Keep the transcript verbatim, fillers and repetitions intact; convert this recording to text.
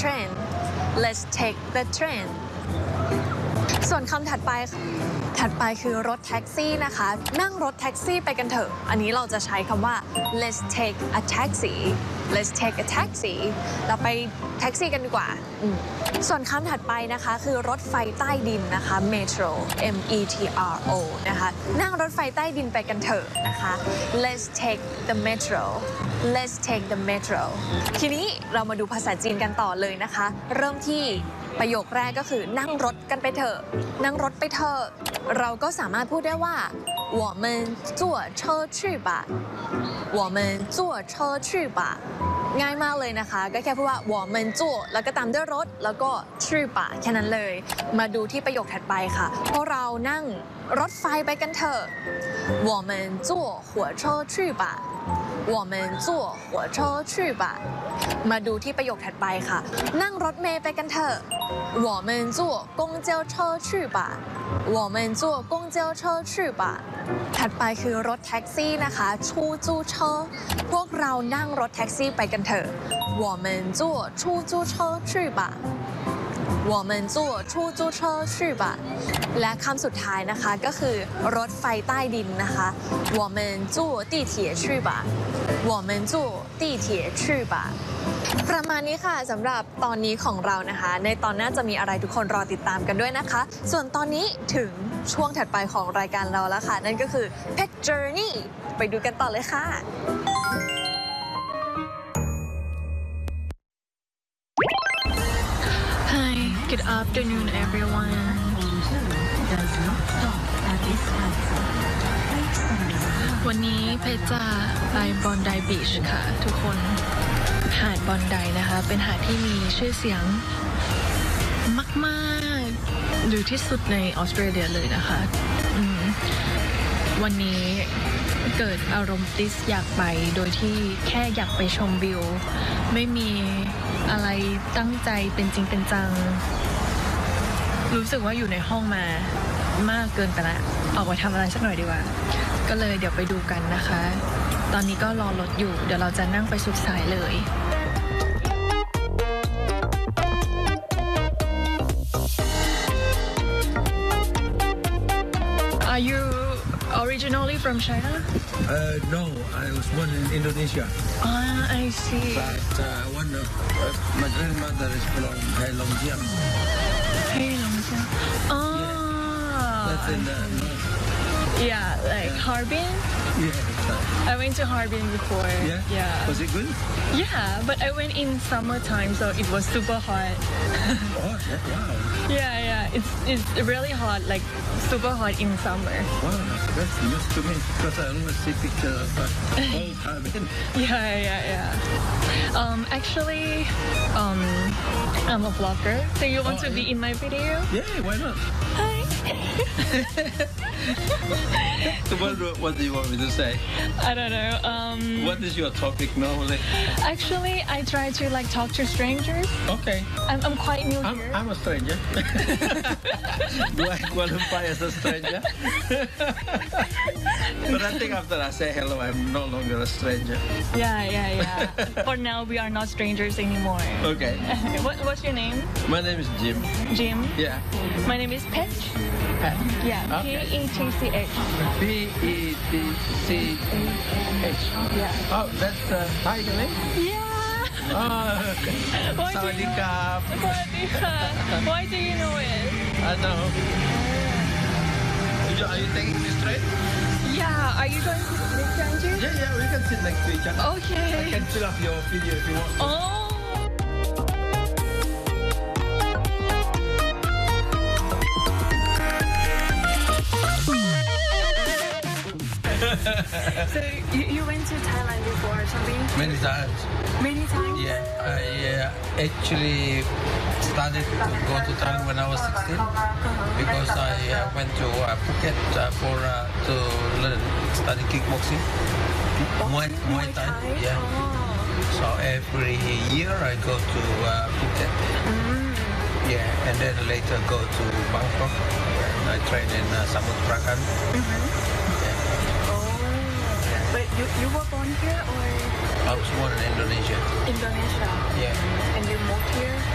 train let's take the train ส่วนคำถัดไปถัดไปคือรถแท็กซี่นะคะนั่งรถแท็กซี่ไปกันเถอะอันนี้เราจะใช้คำว่า let's take a taxi let's take a taxi เราไปแท็กซี่กันดีกว่าส่วนคำถัดไปนะคะคือรถไฟใต้ดินนะคะ metro M E T R O นะคะนั่งรถไฟใต้ดินไปกันเถอะนะคะ let's take the metro let's take the metro ทีนี้เรามาดูภาษาจีนกันต่อเลยนะคะเริ่มที่ประโยคแรกก็คือนั่งรถกันไปเถอะนั่งรถไปเถอะเราก็สามารถพูดได้ว่า我们坐车去吧我们坐车去吧ง่ายมากเลยนะคะก็แค่พูดว่า我们坐แล้วก็ตามด้วยรถแล้วก็去吧แค่นั้นเลยมาดูที่ประโยคถัดไปค่ะพวกเรานั่งรถไฟไปกันเถอะ我们坐火车去吧我们坐火车去吧มาดูที่ประโยคถัดไปค่ะนั่งรถเมล์ไปกันเถอะ我们坐公交车去吧我们坐公交车去吧ถัดไปคือรถแท็กซี่นะคะชูจูเชอพวกเรานั่งรถแท็กซี่ไปกันเถอะ我们坐出租车去吧我们坐出租车去吧และคำสุดท้ายนะคะก็คือรถไฟใต้ดินนะคะ我们坐地铁去吧我们坐地铁去吧ประมาณนี้ค่ะสำหรับตอนนี้ของเรานะคะในตอนหน้าจะมีอะไรทุกคนรอติดตามกันด้วยนะคะส่วนตอนนี้ถึงช่วงถัดไปของรายการเราแล้วค่ะนั่นก็คือ Pet Journey ไปดูกันต่อเลยค่ะ Hi, good afternoon everyone วันนี้เพชรจะไปบอนไดบีชค่ะทุกคนหาดบอนไดนะคะเป็นหาดที่มีชื่อเสียงมากๆหรือที่สุดในออสเตรเลียเลยนะคะวันนี้เกิดอารมณ์ติสอยากไปโดยที่แค่อยากไปชมวิวไม่มีอะไรตั้งใจเป็นจริงเป็นจังรู้สึกว่าอยู่ในห้องมามากเกินไปละออกไปทำอะไรสักหน่อยดีกว่าก็เลยเดี๋ยวไปดูกันนะคะตอนนี้ก็รอรถอยู่เดี๋ยวเราจะนั่งไปสุดสายเลย Are you originally from China? Uh, no, I was born in Indonesia. Ah, I see. But uh, one of uh, my grandmother is from Heilongjiang. Heilongjiang. Oh. Yeah. That's in the north. Yeah, like yeah. Harbin? Yeah, exactly. I went to Harbin before. Yeah? Yeah. Was it good? Yeah, but I went in summertime, so it was super hot. Oh, wow. Yeah, yeah. It's it's really hot, like super hot in summer. Wow, that's news to me because I always see pictures of uh, old Harbin. Yeah, yeah, yeah. Um, actually, um, I'm a vlogger. So you want oh, to yeah. be in my video? Yeah, why not? Hi. So what, what do you want me to say? I don't know. Um, what is your topic normally? Actually, I try to like talk to strangers. Okay. I'm, I'm quite new I'm, here. I'm a stranger. Do I qualify as a stranger? But I think after I say hello, I'm no longer a stranger. Yeah, yeah, yeah. For now, we are not strangers anymore. Okay. what, what's your name? My name is Jim. Jim? Yeah. My name is Pet. Pet? Yeah, okay. P E T C H. P E T C H. Yeah. Oh, that's uh, Thai name? Yeah. Oh, okay. Sawadee-ka. Sawadee-ka. Why do you know it? I know. Are you taking this train? Yeah. Are you going to sit next to you? Yeah, yeah. We can sit next to each other. Okay. I can fill up your video if you want. Oh. So you, you went to Thailand before or something? Many times. Many times? Yeah, I uh, actually started to go to Thailand when I was sixteen uh-huh. because I uh, went to uh, Phuket uh, for uh, to learn study kickboxing, Muay, Muay Thai. Yeah. Oh. So every year I go to uh, Phuket. Mm. Yeah, and then later go to Bangkok and I train in uh, Samut Prakan. Mm-hmm. But you, you were born here or? I was born in Indonesia. Indonesia? Yeah. And you moved here?